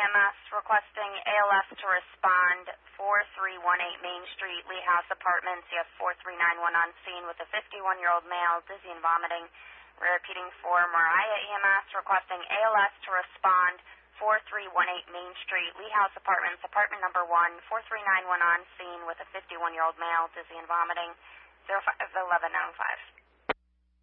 EMS requesting ALS to respond 4318 Main Street, Lee House Apartments. You have 4391 on scene with a 51-year-old male, dizzy and vomiting. We're repeating for Mariah EMS requesting ALS to respond 4318 Main Street, Lee House Apartments, apartment number 1, 4391 on scene with a 51-year-old male, dizzy and vomiting. 051195.